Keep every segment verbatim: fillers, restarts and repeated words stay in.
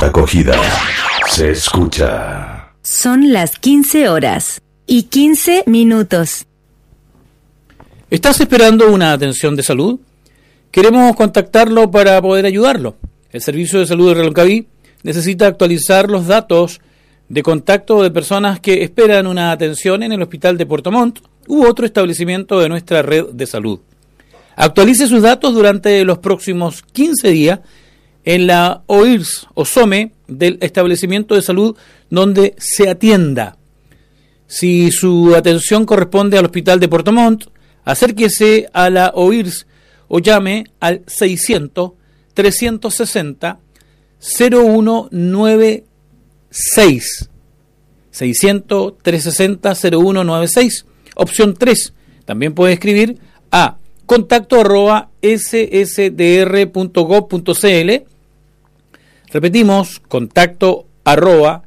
Acogida se escucha. Son las quince horas y quince minutos. ¿Estás esperando una atención de salud? Queremos contactarlo para poder ayudarlo. El Servicio de Salud de Reloncaví necesita actualizar los datos de contacto de personas que esperan una atención en el Hospital de Puerto Montt u otro establecimiento de nuestra red de salud. Actualice sus datos durante los próximos quince días en la O I R S o SOME del establecimiento de salud donde se atienda. Si su atención corresponde al Hospital de Puerto Montt, acérquese a la O I R S o llame al seiscientos, trescientos sesenta, cero uno noventa y seis. seiscientos, trescientos sesenta, cero uno noventa y seis. Opción tres. También puede escribir a contacto arroba ssdr punto gov punto cl. Repetimos, contacto arroba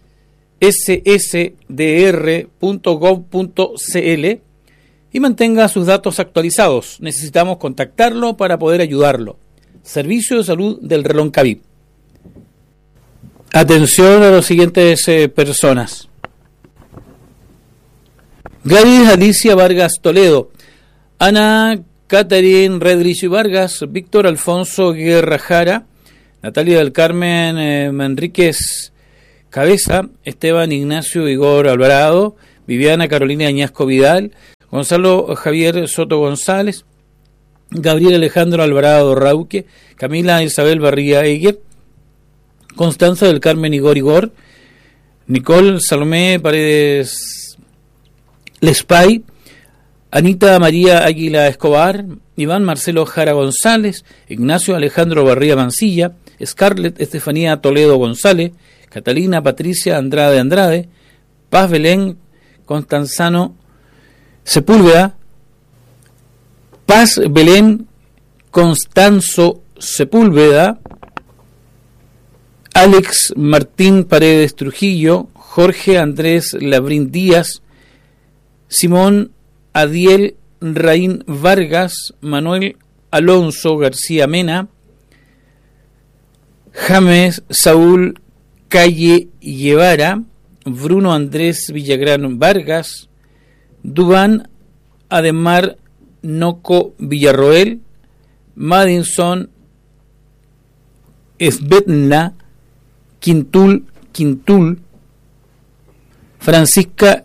ssdr punto gov punto cl y mantenga sus datos actualizados. Necesitamos contactarlo para poder ayudarlo. Servicio de Salud del Reloncaví. Atención a las siguientes eh, personas. Gladys Alicia Vargas Toledo, Ana Catherine Redrich Vargas, Víctor Alfonso Guerra Jara, Natalia del Carmen eh, Manríquez Cabeza, Esteban Ignacio Igor Alvarado, Viviana Carolina Añasco Vidal, Gonzalo Javier Soto González, Gabriel Alejandro Alvarado Rauque, Camila Isabel Barría Eger, Constanza del Carmen Igor Igor, Nicole Salomé Paredes Lespay, Anita María Águila Escobar, Iván Marcelo Jara González, Ignacio Alejandro Barría Mancilla, Scarlett Estefanía Toledo González, Catalina Patricia Andrade Andrade, Paz Belén Constanzano Sepúlveda, Paz Belén Constanzo Sepúlveda, Alex Martín Paredes Trujillo, Jorge Andrés Labrín Díaz, Simón Adiel Raín Vargas, Manuel Alonso García Mena, James Saúl Calle Guevara, Bruno Andrés Villagrán Vargas, Dubán Ademar Noco Villarroel, Madinson Esbetna Quintul Quintul, Francisca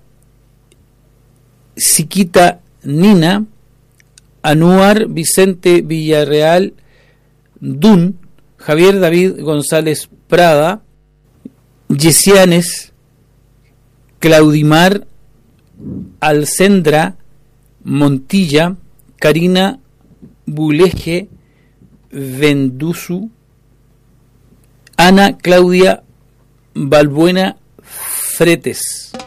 Siquita Nina, Anuar Vicente Villarreal Dun, Javier David González Prada, Yesianes Claudimar Alcendra Montilla, Karina Buleje Vendusu, Ana Claudia Balbuena Fretes.